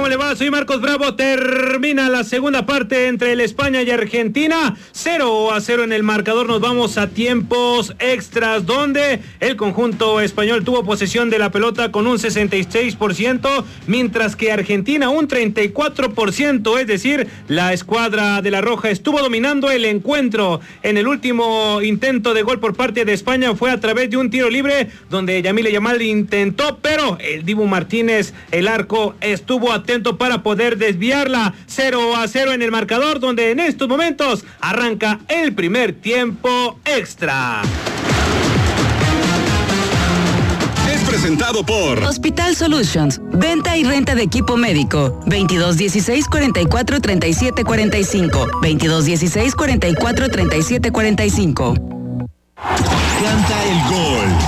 ¿Cómo le va? Soy Marcos Bravo. Termina la segunda parte entre el España y Argentina. 0-0 en el marcador. Nos vamos a tiempos extras, donde el conjunto español tuvo posesión de la pelota con un 66%, mientras que Argentina un 34%. Es decir, la escuadra de la Roja estuvo dominando el encuentro. En el último intento de gol por parte de España fue a través de un tiro libre, donde Yamile Yamal intentó, pero el Dibu Martínez, el arco, estuvo atento para poder desviarla. 0-0 en el marcador, donde en estos momentos arranca el primer tiempo extra. Es presentado por Hospital Solutions, venta y renta de equipo médico. 2216-443745. 2216-443745. Canta el gol.